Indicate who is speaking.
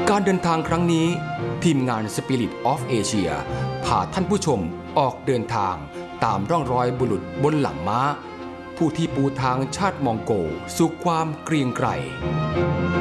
Speaker 1: การเดินทางครั้งนี้ทีมงาน Spirit of Asia พาท่านผู้ชมออกเดินทางตามร่องรอยบุรุษบนหลังม้าผู้ที่ปูทางชาติมองโกสู่ความเกรียงไกร